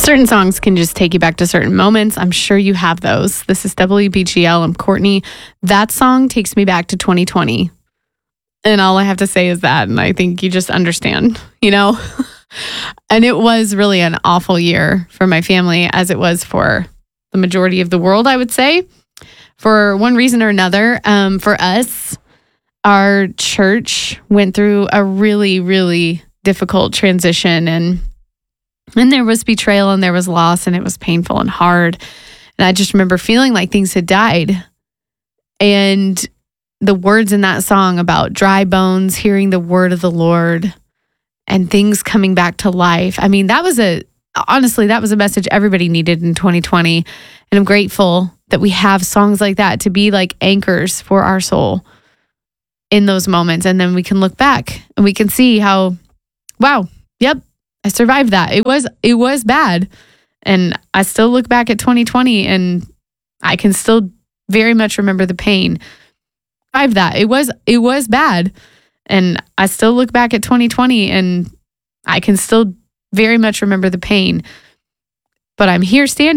Certain songs can just take you back to certain moments. I'm sure you have those. This is WBGL. I'm Courtney. That song takes me back to 2020. And all I have to say is that. And I think you just understand, And it was really an awful year for my family, as it was for the majority of the world, I would say. For one reason or another, for us, our church went through a really, really difficult transition, and there was betrayal and there was loss, and it was painful and hard. And I just remember feeling like things had died. And the words in that song about dry bones, hearing the word of the Lord, and things coming back to life. I mean, that was a message everybody needed in 2020. And I'm grateful that we have songs like that to be like anchors for our soul in those moments. And then we can look back and we can see how, wow, yep, I survived that. It was bad. And I still look back at 2020 and I can still very much remember the pain. Survived that. It was bad. And I still look back at 2020 and I can still very much remember the pain. But I'm here standing.